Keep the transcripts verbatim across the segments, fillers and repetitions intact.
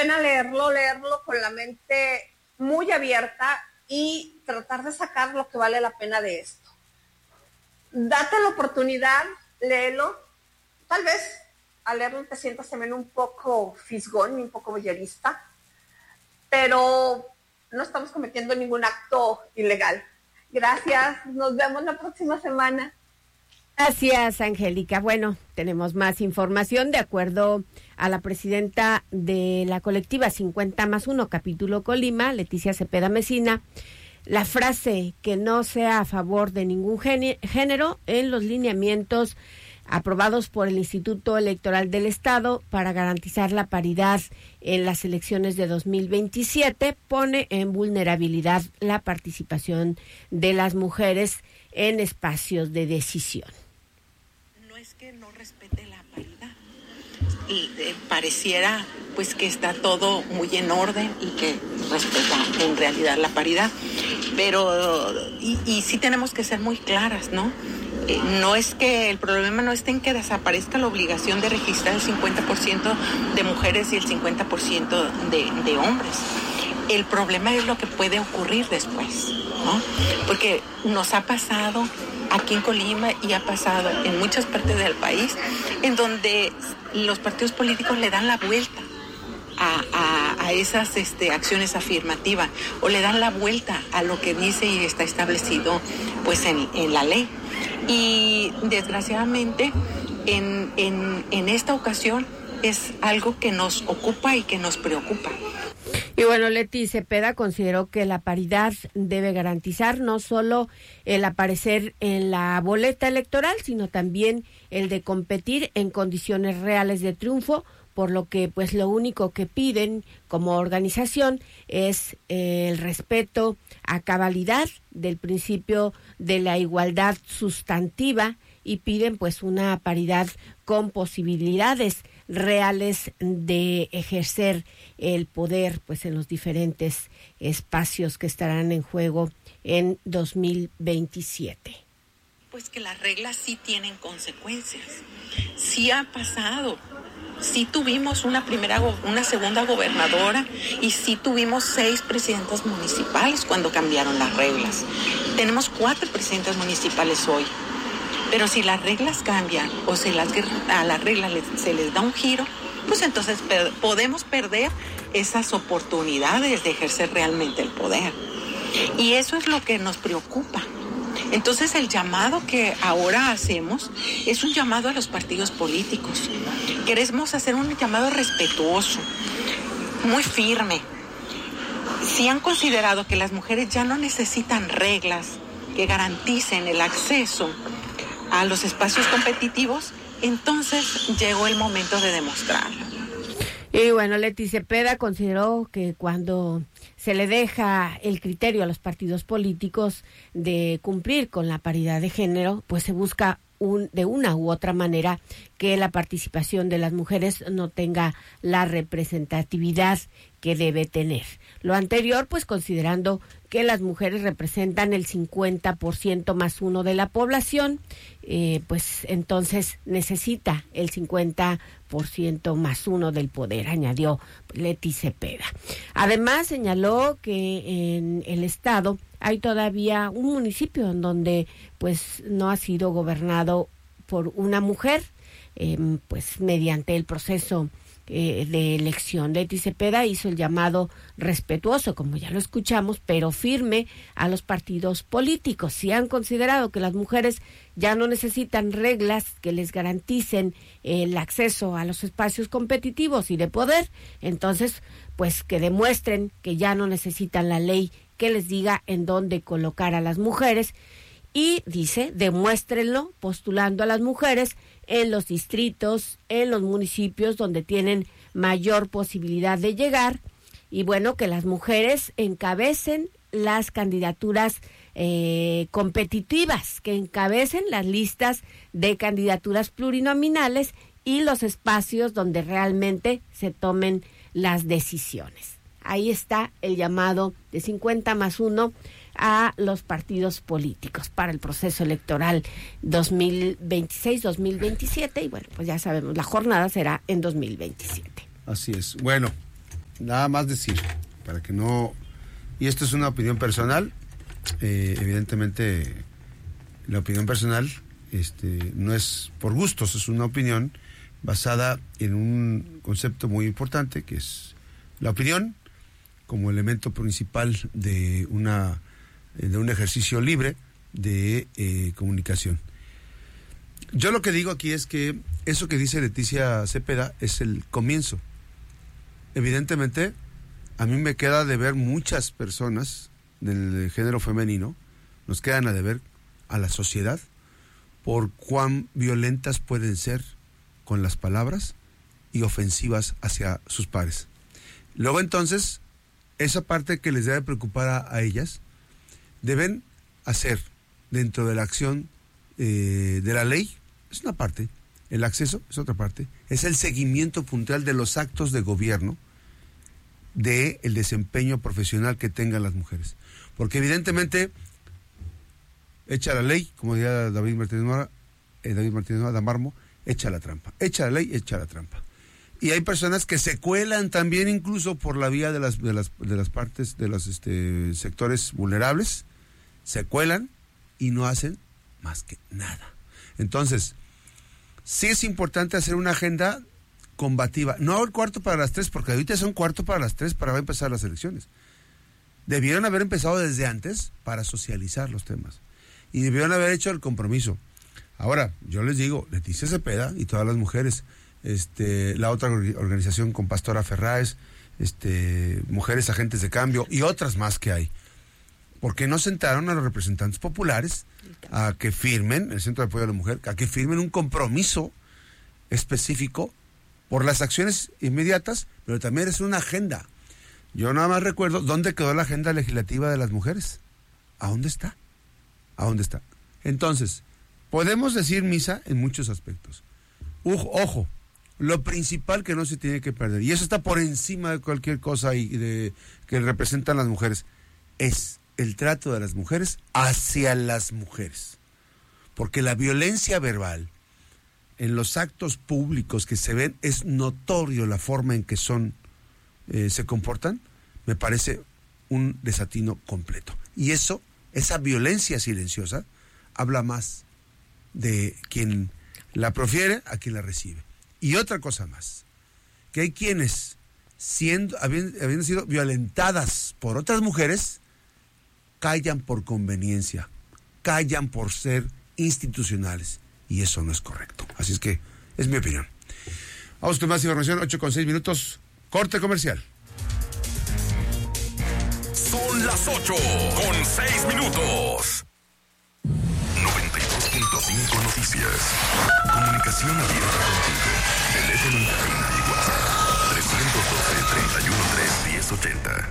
pena leerlo, leerlo con la mente muy abierta y tratar de sacar lo que vale la pena de esto. Date la oportunidad, léelo. Tal vez al leerlo te sientas también un poco fisgón y un poco voyerista, pero no estamos cometiendo ningún acto ilegal. Gracias, nos vemos la próxima semana. Gracias, Angélica. Bueno, tenemos más información. De acuerdo a la presidenta de la colectiva cincuenta más uno, capítulo Colima, Leticia Cepeda Mesina, la frase que no sea a favor de ningún género en los lineamientos aprobados por el Instituto Electoral del Estado para garantizar la paridad en las elecciones de dos mil veintisiete pone en vulnerabilidad la participación de las mujeres en espacios de decisión. No es que no respete la paridad, y eh, pareciera pues que está todo muy en orden y que respeta en realidad la paridad, pero y, y sí tenemos que ser muy claras, ¿no? Eh, no es que el problema no esté en que desaparezca la obligación de registrar el cincuenta por ciento de mujeres y el cincuenta por ciento de, de hombres. El problema es lo que puede ocurrir después, ¿no? Porque nos ha pasado aquí en Colima y ha pasado en muchas partes del país, en donde los partidos políticos le dan la vuelta a, a, a esas este, acciones afirmativas, o le dan la vuelta a lo que dice y está establecido pues en, en la ley. Y desgraciadamente en, en, en esta ocasión es algo que nos ocupa y que nos preocupa. Y bueno, Leti Cepeda consideró que la paridad debe garantizar no solo el aparecer en la boleta electoral, sino también el de competir en condiciones reales de triunfo, por lo que pues lo único que piden como organización es eh, el respeto a cabalidad del principio de la igualdad sustantiva, y piden pues una paridad con posibilidades reales de ejercer el poder pues en los diferentes espacios que estarán en juego en dos mil veintisiete. Pues que las reglas sí tienen consecuencias. Sí ha pasado. Sí tuvimos una primera, una segunda gobernadora y sí tuvimos seis presidentas municipales cuando cambiaron las reglas. Tenemos cuatro presidentas municipales hoy. Pero si las reglas cambian o si las, a las reglas les, se les da un giro, pues entonces per, podemos perder esas oportunidades de ejercer realmente el poder. Y eso es lo que nos preocupa. Entonces el llamado que ahora hacemos es un llamado a los partidos políticos. Queremos hacer un llamado respetuoso, muy firme. Si han considerado que las mujeres ya no necesitan reglas que garanticen el acceso a los espacios competitivos, entonces llegó el momento de demostrarlo. Y bueno, Leti Cepeda consideró que cuando se le deja el criterio a los partidos políticos de cumplir con la paridad de género, pues se busca un, de una u otra manera que la participación de las mujeres no tenga la representatividad que debe tener. Lo anterior, pues considerando que las mujeres representan el cincuenta por ciento más uno de la población, eh, pues entonces necesita el cincuenta por ciento más uno del poder, añadió Leti Cepeda. Además, señaló que en el estado hay todavía un municipio en donde pues no ha sido gobernado por una mujer, eh, pues mediante el proceso Eh, de elección. Leti Cepeda hizo el llamado respetuoso, como ya lo escuchamos, pero firme a los partidos políticos. Si han considerado que las mujeres ya no necesitan reglas que les garanticen el acceso a los espacios competitivos y de poder, entonces pues que demuestren que ya no necesitan la ley que les diga en dónde colocar a las mujeres. Y dice, demuéstrenlo postulando a las mujeres en los distritos, en los municipios donde tienen mayor posibilidad de llegar, y bueno, que las mujeres encabecen las candidaturas eh, competitivas, que encabecen las listas de candidaturas plurinominales y los espacios donde realmente se tomen las decisiones. Ahí está el llamado de cincuenta más uno a los partidos políticos para el proceso electoral dos mil veintiséis dos mil veintisiete, y bueno, pues ya sabemos, la jornada será en dos mil veintisiete. Así es. Bueno, nada más decir, para que no... Y esto es una opinión personal, eh, evidentemente la opinión personal este, no es por gustos, es una opinión basada en un concepto muy importante, que es la opinión como elemento principal de, una, de un ejercicio libre de eh, comunicación. Yo lo que digo aquí es que eso que dice Leticia Cepeda es el comienzo. Evidentemente, a mí me queda de ver muchas personas del género femenino, nos quedan a deber a la sociedad por cuán violentas pueden ser con las palabras y ofensivas hacia sus pares. Luego entonces, esa parte que les debe preocupar a, a ellas, deben hacer dentro de la acción eh, de la ley, es una parte, el acceso es otra parte, es el seguimiento puntual de los actos de gobierno, de el desempeño profesional que tengan las mujeres. Porque evidentemente, echa la ley, como diría David Martínez Mora, eh, David Martínez Mora, Damarmo, echa la trampa. Echa la ley, echa la trampa. Y hay personas que se cuelan también incluso por la vía de las de las de las partes de los este, sectores vulnerables, se cuelan y no hacen más que nada. Entonces, sí es importante hacer una agenda combativa. No el cuarto para las tres, porque ahorita es un cuarto para las tres para empezar las elecciones. Debieron haber empezado desde antes para socializar los temas. Y debieron haber hecho el compromiso. Ahora, yo les digo, Leticia Cepeda y todas las mujeres, este, la otra organización con Pastora Ferráez, este, Mujeres Agentes de Cambio y otras más que hay. ¿Por qué no sentaron a los representantes populares a que firmen, el Centro de Apoyo a la Mujer, a que firmen un compromiso específico por las acciones inmediatas, pero también es una agenda? Yo nada más recuerdo, ¿dónde quedó la agenda legislativa de las mujeres? ¿A dónde está? ¿A dónde está? Entonces, podemos decir misa en muchos aspectos. Ojo, ojo, lo principal que no se tiene que perder, y eso está por encima de cualquier cosa y de, que representan las mujeres, es el trato de las mujeres hacia las mujeres. Porque la violencia verbal en los actos públicos que se ven, es notorio la forma en que son, eh, se comportan, me parece un desatino completo. Y eso, esa violencia silenciosa, habla más de quien la profiere a quien la recibe. Y otra cosa más, que hay quienes, siendo, habiendo, habiendo sido violentadas por otras mujeres, callan por conveniencia, callan por ser institucionales, y eso no es correcto. Así es que es mi opinión. Vamos con más información, ocho con seis minutos, corte comercial. Son las ocho con seis minutos. noventa y dos punto cinco Noticias. Comunicación abierta contigo. Teléfono en cabina y WhatsApp. trescientos doce, treinta y uno, tres, diez, ochenta.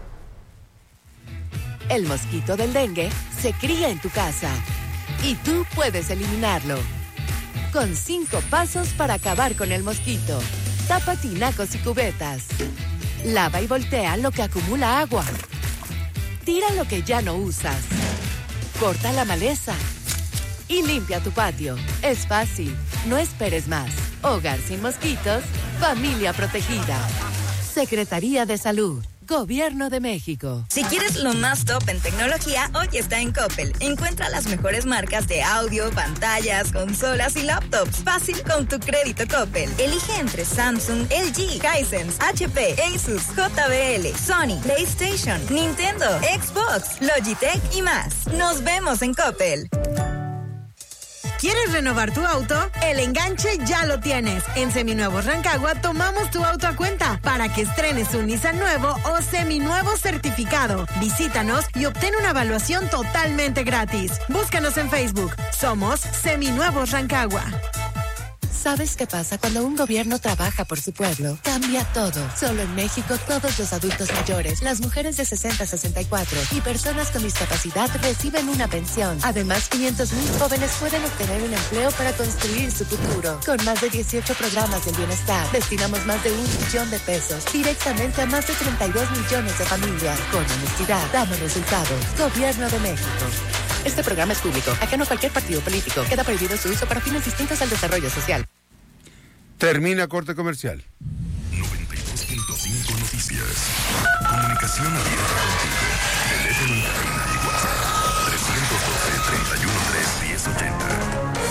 El mosquito del dengue se cría en tu casa y tú puedes eliminarlo. Con cinco pasos para acabar con el mosquito. Tapa tinacos y cubetas. Lava y voltea lo que acumula agua. Tira lo que ya no usas. Corta la maleza. Y limpia tu patio. Es fácil. No esperes más. Hogar sin mosquitos. Familia protegida. Secretaría de Salud. Gobierno de México. Si quieres lo más top en tecnología, hoy está en Coppel. Encuentra las mejores marcas de audio, pantallas, consolas y laptops. Fácil con tu crédito Coppel. Elige entre Samsung, L G, Hisense, H P, Asus, J B L, Sony, PlayStation, Nintendo, Xbox, Logitech y más. Nos vemos en Coppel. ¿Quieres renovar tu auto? El enganche ya lo tienes. En Seminuevos Rancagua tomamos tu auto a cuenta para que estrenes un Nissan nuevo o seminuevo certificado. Visítanos y obtén una evaluación totalmente gratis. Búscanos en Facebook. Somos Seminuevos Rancagua. ¿Sabes qué pasa cuando un gobierno trabaja por su pueblo? Cambia todo. Solo en México, todos los adultos mayores, las mujeres de sesenta a sesenta y cuatro y personas con discapacidad reciben una pensión. Además, quinientos mil jóvenes pueden obtener un empleo para construir su futuro. Con más de dieciocho programas del bienestar, destinamos más de un millón de pesos directamente a más de treinta y dos millones de familias. Con honestidad, damos resultados. Gobierno de México. Este programa es público, ajeno a cualquier partido político. Queda prohibido su uso para fines distintos al desarrollo social. Termina corte comercial. noventa y dos punto cinco Noticias. Comunicación abierta